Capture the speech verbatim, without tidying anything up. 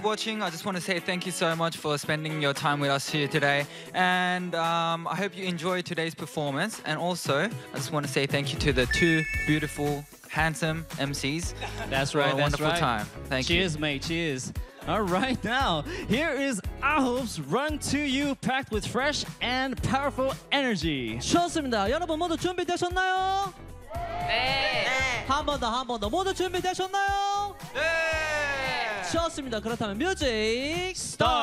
watching, I just want to say thank you so much for spending your time with us here today. And um, I hope you enjoyed today's performance. And also, I just want to say thank you to the two beautiful, handsome M Cs. That's for right, a that's wonderful right. time. Thank you. Cheers, mate, cheers. All right, now, here is Ahop's Run to You, packed with fresh and powerful energy. 좋습니다. 여러분 모두 준비되셨나요? 네. 한 번 더, 한 번 더. 모두 준비되셨나요? 네! 좋습니다. 그렇다면 뮤직 스타트!